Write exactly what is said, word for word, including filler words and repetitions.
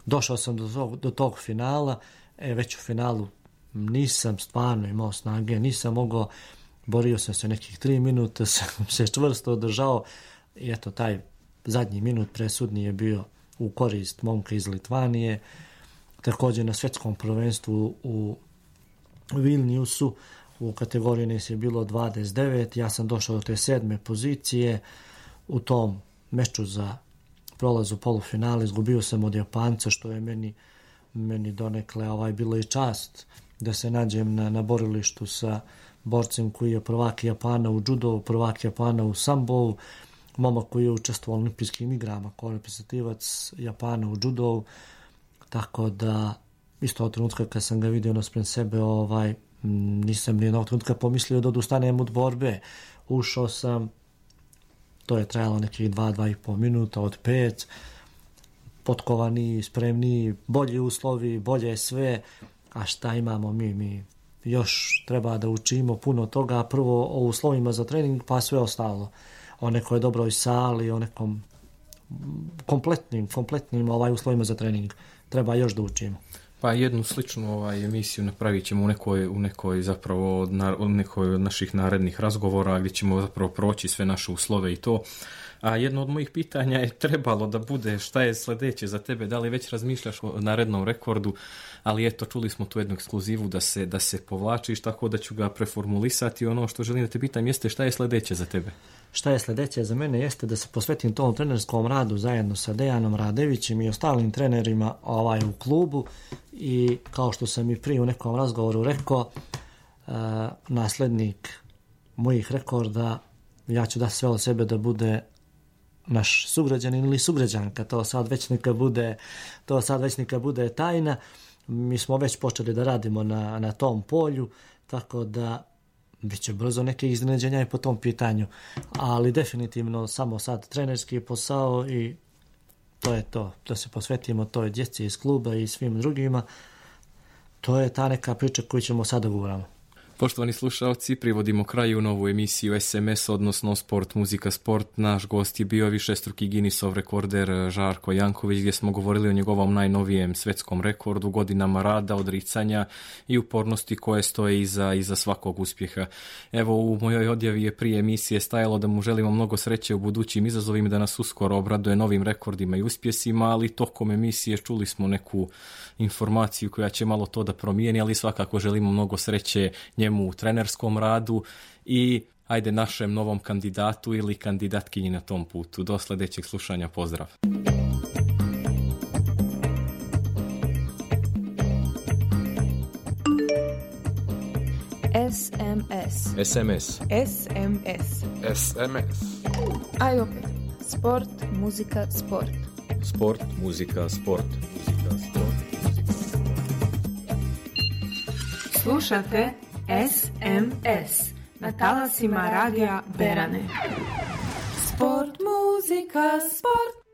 došao sam do tog, do tog finala, e, već u finalu nisam stvarno imao snage, nisam mogao, borio sam se nekih tri minuta, sam se čvrsto održao i eto, taj zadnji minut presudni je bio u korist momka iz Litvanije. Također na svjetskom prvenstvu u Vilniusu u kategoriji nas je bilo dvadeset devet, ja sam došao do te sedme pozicije. U tom meču za prolaz u polufinale izgubio sam od Japanca, što je meni, meni donekle ovaj, bilo i čast da se nađem na, na borilištu sa borcem koji je prvak Japana u judovu, prvak Japana u sambovu, momak koji je učestvovao u olimpijskim igrama kao reprezentativac Japana u judovu. Tako da isto od trenutka kad sam ga vidio naspred sebe, ovaj, nisam ni jednog trenutka pomislio da odustanem od borbe. Ušao sam, to je trajalo nekih dva, dva i pol minuta od pet, potkovani, spremni, bolji uslovi, bolje sve, a šta imamo mi? Mi još treba da učimo puno toga, prvo o uslovima za trening, pa sve ostalo. O nekoj dobroj sali, o nekom kompletnim, kompletnim ovaj uslovima za trening treba još da učimo. Pa jednu sličnu ovaj emisiju napravit ćemo u nekoj, u nekoj zapravo od, na, od nekoj od naših narednih razgovora gdje ćemo zapravo proći sve naše uslove i to. A jedno od mojih pitanja je trebalo da bude šta je sljedeće za tebe, da li već razmišljaš o narednom rekordu, ali eto, čuli smo tu jednu ekskluzivu da se, da se povlačiš, tako da ću ga preformulisati. Ono što želim da te pitam jeste šta je sljedeće za tebe? Šta je sljedeće za mene jeste da se posvetim tom trenerskom radu zajedno sa Dejanom Radevićem i ostalim trenerima ovaj, u klubu, i kao što sam i prije u nekom razgovoru rekao, uh, nasljednik mojih rekorda, ja ću da sve od sebe da bude naš sugrađanin ili sugrađanka, to sad već neka bude, to sad već neka bude tajna. Mi smo već počeli da radimo na, na tom polju, tako da bit će brzo neke iznenađenja i po tom pitanju, ali definitivno samo sad trenerski posao i to je to, da se posvetimo toj djeci iz kluba i svim drugima. To je ta neka priča koju ćemo sada govoriti. Poštovani slušalci, privodimo kraju novu emisiju S M S, odnosno Sport, muzika, sport. Naš gost je bio višestruki Guinnessov rekorder Žarko Janković, gdje smo govorili o njegovom najnovijem svjetskom rekordu, godinama rada, odricanja i upornosti koje stoje iza, iza svakog uspjeha. Evo, u mojoj odjavi je prije emisije stajalo da mu želimo mnogo sreće u budućim izazovima, da nas uskoro obraduje novim rekordima i uspjesima, ali tokom emisije čuli smo neku informaciju koja će malo to da promijeni, ali svakako želimo mnogo sreće njemu u trenerskom radu i ajde našem novom kandidatu ili kandidatkinji na tom putu. Do sljedećeg slušanja, pozdrav. S M S. S M S. S M S. S M S. Aj opet. Sport, muzika, sport. Sport, muzika, sport. Muzika, sport. Slušate S M S na talasima radija Berane. Sport, muzika, sport.